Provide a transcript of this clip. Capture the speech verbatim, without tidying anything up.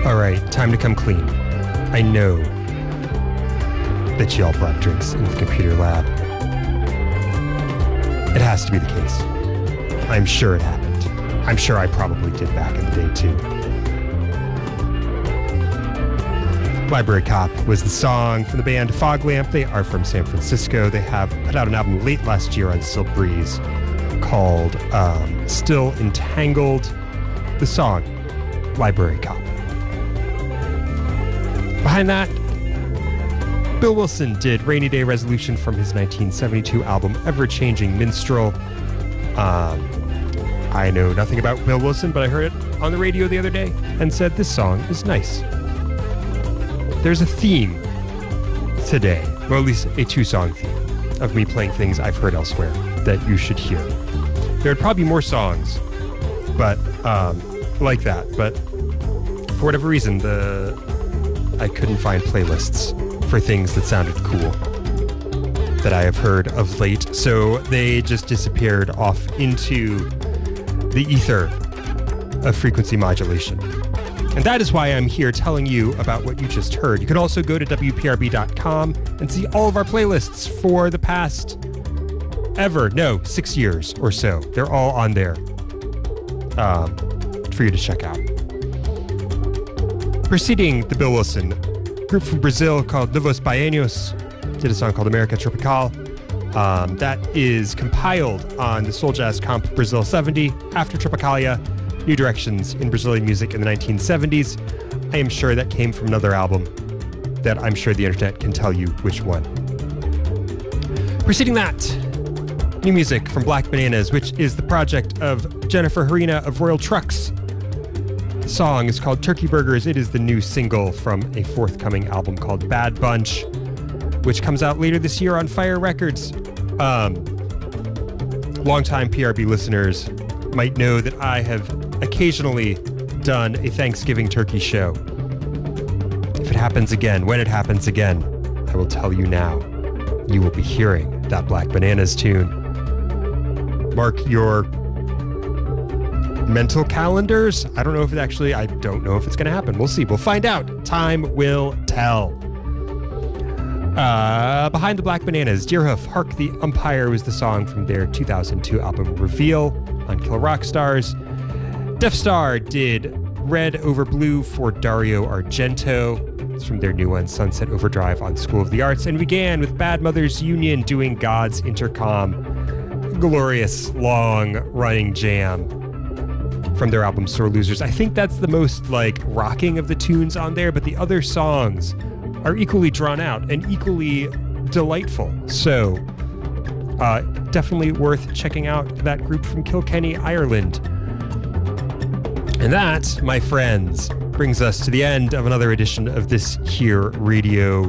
All right, time to come clean. I know that y'all brought drinks in the computer lab. It has to be the case. I'm sure it happened. I'm sure I probably did back in the day too. Library Cop was the song from the band Foglamp. They are from San Francisco. They have put out an album late last year on Silk Breeze called um, Still Entangled. The song, Library Cop. Behind that, Bill Wilson did Rainy Day Resolution from his nineteen seventy-two album Ever-Changing Minstrel. Um, I know nothing about Bill Wilson, but I heard it on the radio the other day and said this song is nice. There's a theme today, or at least a two-song theme, of me playing things I've heard elsewhere that you should hear. There'd probably be more songs, but um, like that. But for whatever reason, the I couldn't find playlists for things that sounded cool that I have heard of late, so they just disappeared off into the ether of frequency modulation. And that is why I'm here telling you about what you just heard. You can also go to W P R B dot com and see all of our playlists for the past ever, no, six years or so. They're all on there um, for you to check out. Preceding the Bill Wilson, group from Brazil called Novos Baianos did a song called America Tropical. Um, that is compiled on the Soul Jazz Comp Brazil seventy, After Tropicalia, New Directions in Brazilian Music in the nineteen seventies. I am sure that came from another album that I'm sure the internet can tell you which one. Preceding that, new music from Black Bananas, which is the project of Jennifer Harina of Royal Trucks. The song is called Turkey Burgers. It is the new single from a forthcoming album called Bad Bunch, which comes out later this year on Fire Records. Um, longtime P R B listeners might know that I have occasionally done a Thanksgiving turkey show. If it happens again, when it happens again, I will tell you now. You will be hearing that Black Bananas tune. Mark your mental calendars. I don't know if it actually, I don't know if it's going to happen. We'll see. We'll find out. Time will tell. Uh, behind the Black Bananas, Deerhoof, Hark the Umpire was the song from their two thousand two album Reveal on Kill Rock Stars. Death Star did Red Over Blue for Dario Argento. It's from their new one, Sunset Overdrive on School of the Arts. And began with Bad Mothers Union doing God's Intercom. Glorious, long-running jam from their album Sore Losers. I think that's the most, like, rocking of the tunes on there, but the other songs are equally drawn out and equally delightful. So, uh, definitely worth checking out that group from Kilkenny, Ireland. And that, my friends, brings us to the end of another edition of this here radio